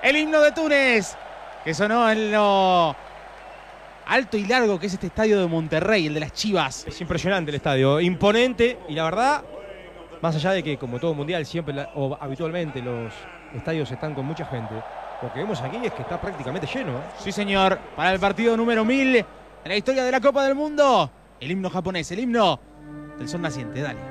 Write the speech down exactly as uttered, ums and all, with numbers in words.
El himno de Túnez, que sonó en lo alto y largo que es este estadio de Monterrey, el de las Chivas. Es impresionante el estadio, imponente, y la verdad, más allá de que como todo mundial siempre la, o habitualmente los estadios están con mucha gente, lo que vemos aquí es que está prácticamente lleno. ¿eh? Sí, señor, para el partido número mil en la historia de la Copa del Mundo, el himno japonés, el himno del sol naciente, dale.